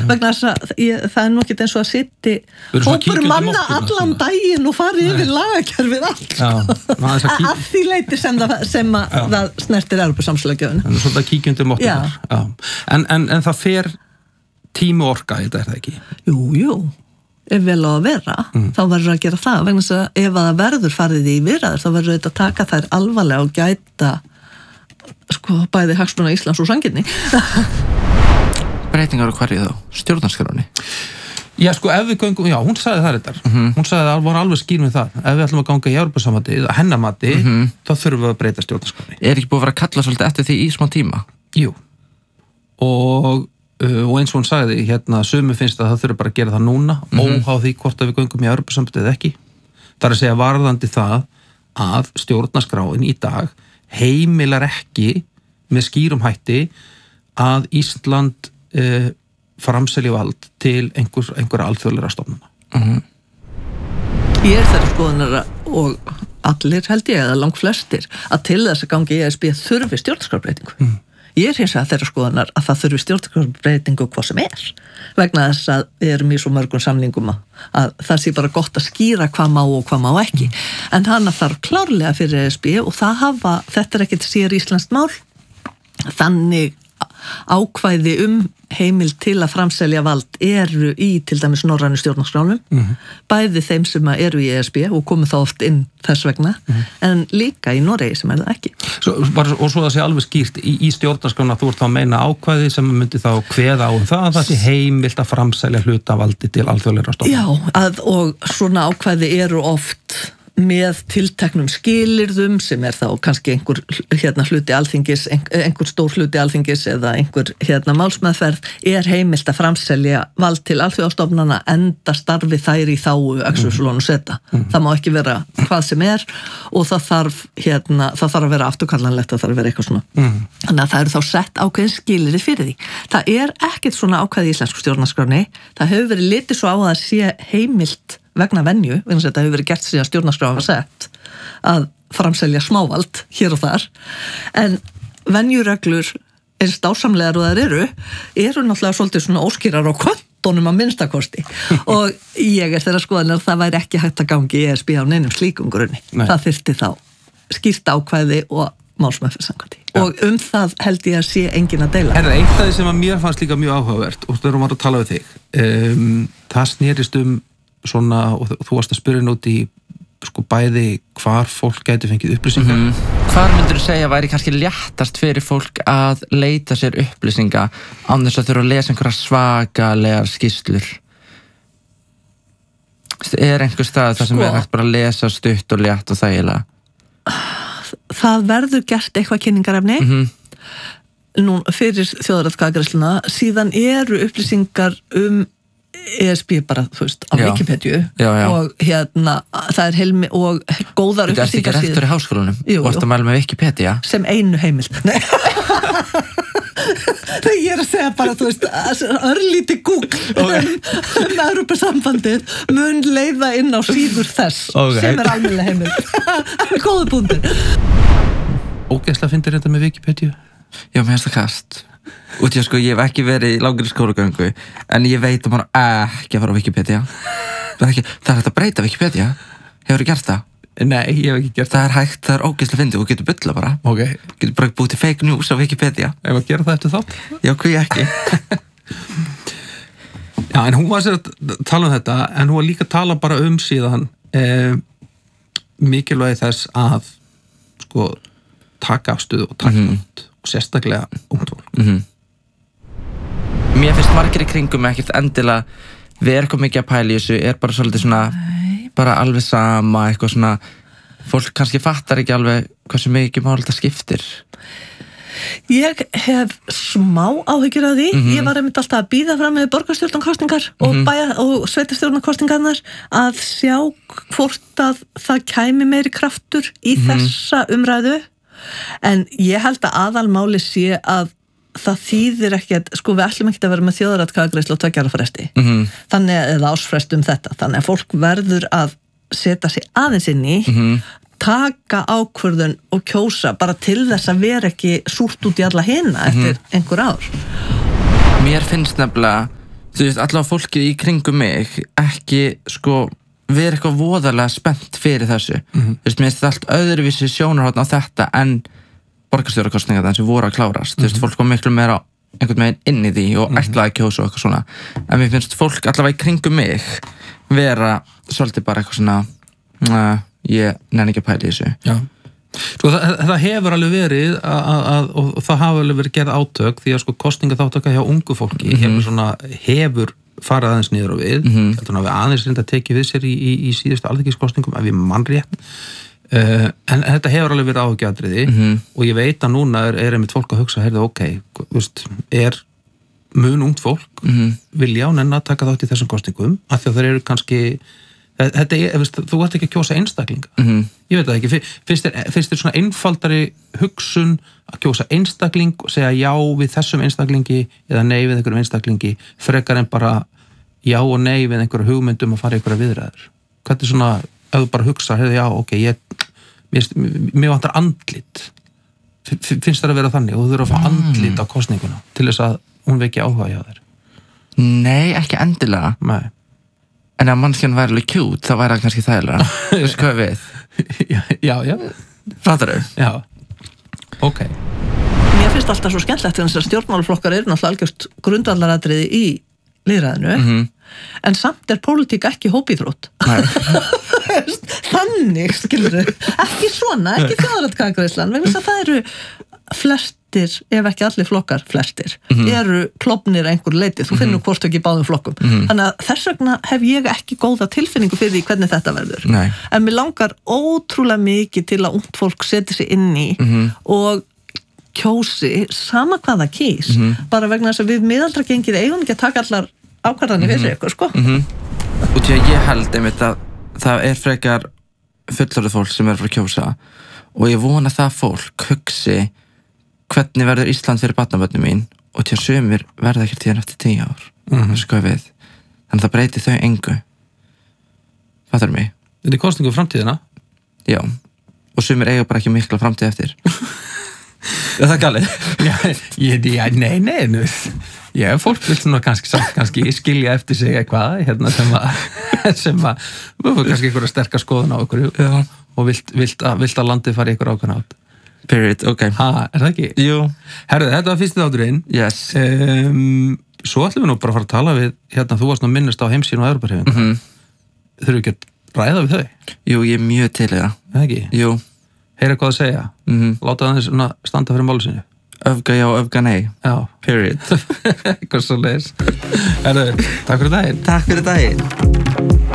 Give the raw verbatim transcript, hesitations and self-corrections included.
vegna þess að ég, það er nú ekki eins og að sitti hópur manna allan daginn og fari yfir lagakerfið allt sko. Að því leyti sem það, sem að, það snertir Evrópusamstöðulöggjöfina. En svona kíkjundum okkur. En, en, en það fer tími orka í þetta, er það ekki? Jú, jú. Ef vel á að vera, mm. þá verður að gera það. Vegna þess að ef að það verður farið í viðræður, þá verður þetta að taka þær alvarlega og gæta sko bæði hagsmuna Íslands og sanngirni. Breytingar á hverju þá? Stjórnarskránni? Já, sko, ef við göngum, já, hún sagði það reyndar. Mm-hmm. Hún sagði að það var alveg skýr með það. Ef við ætlum að ganga í Evrópusambandið, að hennar mati, mm-hmm. þá þurfum við að breyta stjórnarskránni. Er ekki búið að vera að kalla svolítið eftir því í smá tíma? Jú. Og, uh, og eins og hún sagði, hérna, sömu finnst að það þurfum bara að gera það núna, mm-hmm. óháð því hvort að við göngum í Evrópusambandið eða ekki. Það er að segja varðandi það að stjórnarskráin í dag heimilar ekki með skýrum hætti að Ísland uh, framselja vald til einhver, einhverja alþjóðlegra stofnana. Mm-hmm. Ég er þeirra skoðunar og allir held ég, eða langt flestir, að til þess að gangi E S B þurfi stjórnarskrárbreytingu. Mm. Ég er hins vegar þeirra skoðunar að það þurfi stjórnarskrárbreytingu hvað sem er, vegna þess að við erum í svo mörgum samningum að það sé bara gott að skýra hvað má og hvað má ekki. Mm. En hana þarf klárlega fyrir E S B og það hafa, þetta er ekkert sér íslenskt mál, þannig ákvæði um heimild til að framselja vald eru í til dæmis norrænu stjórnarskránum, mm-hmm. bæði þeim sem eru í E S B og komu þá oft inn þess vegna, mm-hmm. en líka í Noregi sem er það ekki. Svo, bara, og svo það sé alveg skýrt í, í stjórnarskrána þú ert þá að meina ákvæði sem myndi þá kveða á um það að það sé heimild að framselja hlutavaldi til alþjóðlegra stofnana. Já, að, og svona ákvæði eru oft með tilteknum skilyrðum sem er þá kannski einhver hérna hluti alþingis, einhver stór hluti alþingis eða einhver hérna málsmeðferð er heimilt að framselja vald til alþjóðastofnana enda starfi þær í þáu X-Sulon og Z. Mm. Það má ekki vera hvað sem er og það þarf hérna, það þarf að vera afturkallanlegt, það þarf að vera eitthvað svona. Mm. Þannig að það eru þá sett ákveðin skilyrði fyrir því. Það er ekkert svona ákvæði í íslensku stjórnarskránni, það hefur verið litið svo á að sé heimilt vegna venju, vegna þetta hefur verið gert síðan stjórnarskráin var sett að framselja smávald hér og þar en venjureglur eins dásamlegar og þær eru eru náttúrulega svolítið svona óskýrar á kvöntunum að minnstakosti og ég er þeirra skoðan að það væri ekki hægt að gangi í E S B á neinum slíkum grunni. Nei. Það þyrfti þá skýrt ákvæði og málsmeðferð samkvæmt. Og um það held ég að sé engin að deila. Er það eitt af því sem að mér fannst líka mjög áhugavert og þú erum að tala við þig um, það snerist um svona, og þú varst að spyrja út í sko bæði hvar fólk gæti fengið upplýsingar. Mm-hmm. Hvar myndur þú segja væri kannski léttast fyrir fólk að leita sér upplýsinga án þess að þurfa að lesa einhverja svakalegar skýrslur? Er einhver stað þar sem sko, er hægt bara að lesa stutt og létt og þægilega? Það verður gert eitthvað kynningarefni mm-hmm. nú fyrir þjóðaratkvæðagreiðsluna, síðan eru upplýsingar um E S B bara, þú veist, á já. Wikipedia já, já. og hérna það er heilmi og góðar upplýsingar. Þetta er ekki rektor í háskólanum og varst að mæla með Wikipedia sem einu heimild. Nei. Það ég er að segja bara, þú veist, örlíti Google okay. um Evrópusambandið mun leiða inn á síður þess okay. sem er almennilega heimild. Það er góða búndir. Ógeðslega fyndir þetta með Wikipedia? Já, mér finnst það kast. Út í að sko, ég hef ekki verið í langri skólagöngu en ég veit að maður ekki að fara á Wikipedia. Það er, ekki, það er hægt að breyta Wikipedia. Hefur þú gert það? Nei, ég hef ekki gert það. Það er hægt, það er ógeðslega fyndið og getur bulla bara. Ok. Getur bara búið til fake news á Wikipedia. Ef að gera það eftir þátt? Já, hví ekki. Já, en hún var sér að tala um þetta en hún var líka að tala bara um síðan eh, mikilvægi þess að sko taka afstöðu og taka mm-hmm. út og sérstaklega ungt fólk. Mm-hmm. Mér finnst margir í kringum ekkert endilega vera eitthvað mikið að pæla í þessu, er bara svolítið svona Nei. bara alveg sama, eitthvað svona fólk kannski fattar ekki alveg hversu mikið mál þetta skiptir. Ég hef smá áhyggjur af því. Mm-hmm. Ég var einmitt alltaf að bíða fram með borgarstjórnarkosningar mm-hmm. og, bæja, og sveitarstjórnarkosningarnar að sjá hvort að það kæmi meiri kraftur í mm-hmm. þessa umræðu en ég held að aðalmáli sé að það þýðir ekki að, sko við ætlum ekki að vera með þjóðaratkvæðagreiðslu og tveggja ára fresti mm-hmm. þannig, eða ásfrest um þetta þannig að fólk verður að setja sig aðeins inn í mm-hmm. taka ákvörðun og kjósa bara til þess að vera ekki súrt út í alla hina mm-hmm. eftir einhver ár. Mér finnst nefnilega þú veist, allavega fólkið í kringum mig ekki, sko, vera eitthvað voðalega spennt fyrir þessu. Mhm. Þú veist, mér finnst þetta allt öðruvísi sjónarhorn á þetta en borgarstjórarkosningarnar sem voru að klárast. Þú veist, fólk var miklu meira einhvern veginn inn í því og ætlaði að kjósa og eitthvað svona. En mér finnst fólk allavega í kringum mig vera svolítið bara eitthvað svona uh, ég nenni ekki að pæla í þessu. Já. Sko það, það hefur alveg verið að, að, að, og það hafa alveg verið gerð átök því að sko kosningaþátttaka hjá ungu fólki Mhm. hefur svona, hefur farið aðeins niður og við, Mhm. heldur hann að við aðeins reynda að tekið við sér í, í, í síðustu alþingiskosningum ef ég mann rétt. Uh, en þetta hefur alveg verið áhyggjadriði Mhm. og ég veit að núna er, er einmitt fólk að hugsa, heyrðu, ok, veist, er mun ungt fólk Mhm. vilja og nenn að taka þátt í þessum kosningum af því að þeir eru kannski þetta er, veist, þú ert ekki að kjósa einstaklinga Mhm. ég veit það ekki, finnst þér, finnst þér svona einfaldari hugsun að kjósa einstakling og segja já við þessum einstaklingi eða nei við einhverjum einstaklingi frekar en bara já og nei við einhverju hugmyndum að fara í einhverja viðræður hvað er svona, ef þú bara hugsa hefði já, ok, ég mér, mér vantar andlit finnst þér að vera þannig og þú þurfa að fá andlit á kosninguna til þess að hún veki áhuga hjá þér Nei, ekki endilega. nei En ef mannskjarn væri alveg kjút, þá væri það kannski þægilega. Þú veist hvað við? já, já, já, Fattar þau? já. ok Mér finnst alltaf svo skemmtlegt þannig að stjórnmálaflokkar eru náttúrulega algjört grundvallaratriði í lýðræðinu Mhm. en samt er pólitík ekki hópíþrótt Nei. þannig skilur ekki svona, ekki þjóðaratkvæðagreiðslan vegna þess að það eru flestir, ef ekki allir flokkar flestir, eru klofnir að einhver leiti, þú finnur hvort ekki í báðum flokkum þannig að þess vegna hef ég ekki góða tilfinningu fyrir því hvernig þetta verður Nei. en mér langar ótrúlega mikið til að ungt fólk seti sig inn í og kjósi sama hvað það kýs bara vegna þess að við miðaldra gengið eigum ekki að taka allar ákvarðanir fyrir ykkur sko Og því að ég held einmitt að það er frekar fullorðið fólk sem er að fara að kjósa og ég vona það fólk hugsi hvernig verður Ísland fyrir barnabörnum mín og til að sumir verða ekki tíðan eftir tíu ár mm -hmm. sko við þannig að það breyti þau engu fattar mig? Er þetta kosningu framtíðina? Já, og sumir eiga bara ekki mikla framtíð eftir Er það galið? já, ég, já, nei, nei nú. Já, fólk vil svona kannski, samt kannski skilja eftir sig eitthvað hérna sem að sem að, kannski einhverja sterkar skoðun á ykkur Já. og vilt, vilt, að, vilt að landið fara í ykkur ákvæðan átt Period, ok ha, er það ekki? Jú, Herðu, þetta var fyrsti þátturinn yes um, Svo ætlum við nú bara að fara að tala við hérna, þú varst nú minnist á heimsíðun og Evrópuhreyfingu mm. Þurfum við ekki að ræða við þau? Jú, ég er mjög til í það Er það ekki? Jú Heyra hvað að segja mm. Láta það svona standa fyrir máli sinu Öfga já, öfga nei Já, Period eitthvað svo leiðis Herðu, takk fyrir daginn Takk fyrir daginn